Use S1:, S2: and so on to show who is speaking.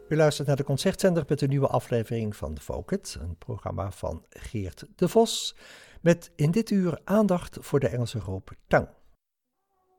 S1: U luistert naar de Concertzender met een nieuwe aflevering van Vocat, een programma van Geert de Vos, met in dit uur aandacht voor de Engelse groep Tang.